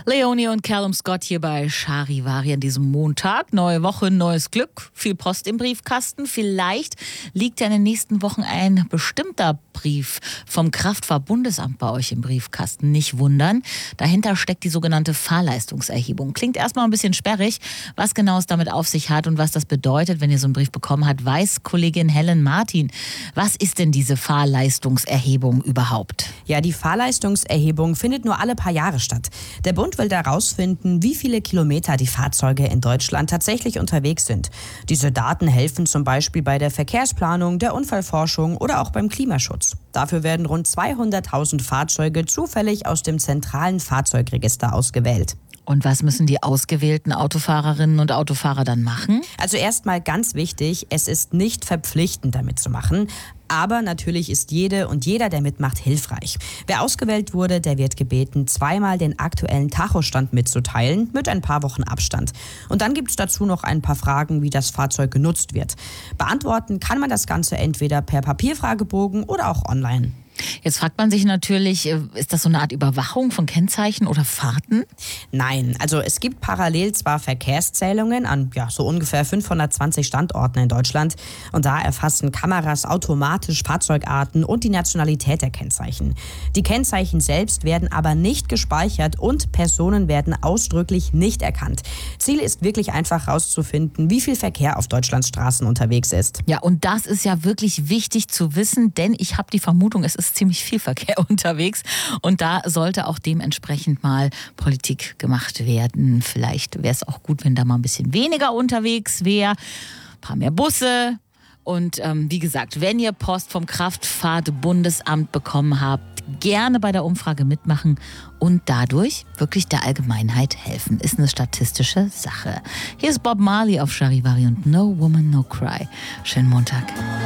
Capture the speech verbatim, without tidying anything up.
Leonie und Callum Scott hier bei Charivari an diesem Montag. Neue Woche, neues Glück, viel Post im Briefkasten. Vielleicht liegt ja in den nächsten Wochen ein bestimmter Brief vom Kraftfahrt-Bundesamt bei euch im Briefkasten. Nicht wundern, dahinter steckt die sogenannte Fahrleistungserhebung. Klingt erstmal ein bisschen sperrig. Was genau es damit auf sich hat und was das bedeutet, wenn ihr so einen Brief bekommen habt, weiß Kollegin Helen Martin. Was ist denn diese Fahrleistungserhebung überhaupt? Ja, die Fahrleistungserhebung findet nur alle paar Jahre statt. Der Bund will da herausfinden, wie viele Kilometer die Fahrzeuge in Deutschland tatsächlich unterwegs sind. Diese Daten helfen zum Beispiel bei der Verkehrsplanung, der Unfallforschung oder auch beim Klimaschutz. Dafür werden rund zweihunderttausend Fahrzeuge zufällig aus dem zentralen Fahrzeugregister ausgewählt. Und was müssen die ausgewählten Autofahrerinnen und Autofahrer dann machen? Also erstmal ganz wichtig, es ist nicht verpflichtend, damit zu machen. Aber natürlich ist jede und jeder, der mitmacht, hilfreich. Wer ausgewählt wurde, der wird gebeten, zweimal den aktuellen Tachostand mitzuteilen, mit ein paar Wochen Abstand. Und dann gibt es dazu noch ein paar Fragen, wie das Fahrzeug genutzt wird. Beantworten kann man das Ganze entweder per Papierfragebogen oder auch online. Jetzt fragt man sich natürlich, ist das so eine Art Überwachung von Kennzeichen oder Fahrten? Nein, also es gibt parallel zwar Verkehrszählungen an ja, so ungefähr fünfhundertzwanzig Standorten in Deutschland und da erfassen Kameras automatisch Fahrzeugarten und die Nationalität der Kennzeichen. Die Kennzeichen selbst werden aber nicht gespeichert und Personen werden ausdrücklich nicht erkannt. Ziel ist wirklich einfach herauszufinden, wie viel Verkehr auf Deutschlands Straßen unterwegs ist. Ja, und das ist ja wirklich wichtig zu wissen, denn ich habe die Vermutung, es ist ziemlich viel Verkehr unterwegs und da sollte auch dementsprechend mal Politik gemacht werden. Vielleicht wäre es auch gut, wenn da mal ein bisschen weniger unterwegs wäre, ein paar mehr Busse. Und ähm, wie gesagt, wenn ihr Post vom Kraftfahrt-Bundesamt bekommen habt, gerne bei der Umfrage mitmachen und dadurch wirklich der Allgemeinheit helfen. Ist eine statistische Sache. Hier ist Bob Marley auf Charivari und No Woman, No Cry. Schönen Montag.